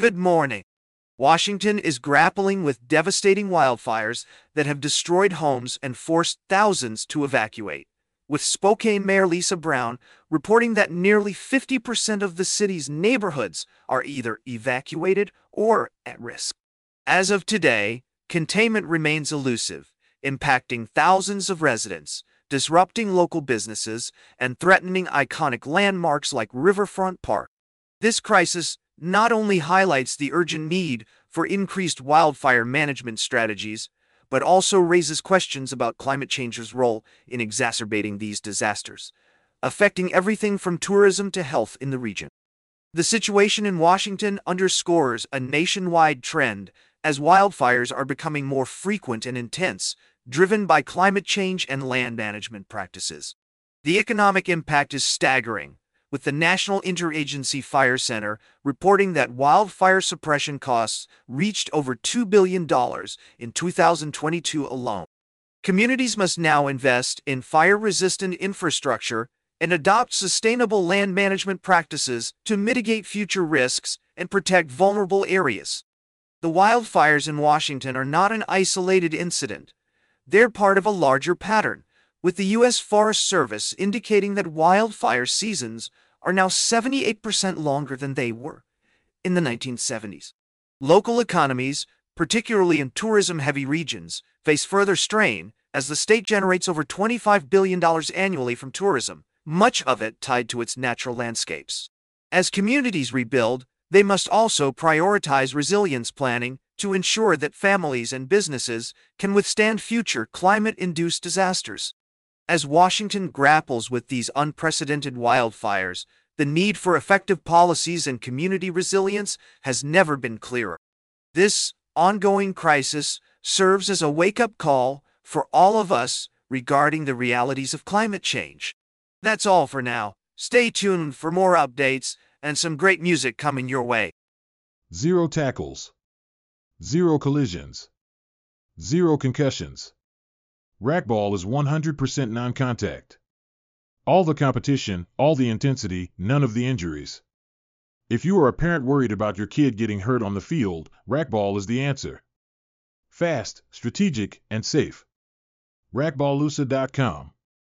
Good morning. Washington is grappling with devastating wildfires that have destroyed homes and forced thousands to evacuate, with Spokane Mayor Lisa Brown reporting that nearly 50% of the city's neighborhoods are either evacuated or at risk. As of today, containment remains elusive, impacting thousands of residents, disrupting local businesses, and threatening iconic landmarks like Riverfront Park. This crisis not only highlights the urgent need for increased wildfire management strategies, but also raises questions about climate change's role in exacerbating these disasters, affecting everything from tourism to health in the region. The situation in Washington underscores a nationwide trend as wildfires are becoming more frequent and intense, driven by climate change and land management practices. The economic impact is staggering, with the National Interagency Fire Center reporting that wildfire suppression costs reached over $2 billion in 2022 alone. Communities must now invest in fire-resistant infrastructure and adopt sustainable land management practices to mitigate future risks and protect vulnerable areas. The wildfires in Washington are not an isolated incident. They're part of a larger pattern, with the U.S. Forest Service indicating that wildfire seasons are now 78% longer than they were in the 1970s. Local economies, particularly in tourism-heavy regions, face further strain as the state generates over $25 billion annually from tourism, much of it tied to its natural landscapes. As communities rebuild, they must also prioritize resilience planning to ensure that families and businesses can withstand future climate-induced disasters. As Washington grapples with these unprecedented wildfires, the need for effective policies and community resilience has never been clearer. This ongoing crisis serves as a wake-up call for all of us regarding the realities of climate change. That's all for now. Stay tuned for more updates and some great music coming your way. Zero tackles. Zero collisions. Zero concussions. Racquetball is 100% non-contact. All the competition, all the intensity, none of the injuries. If you are a parent worried about your kid getting hurt on the field, racquetball is the answer. Fast, strategic, and safe. Racquetballusa.com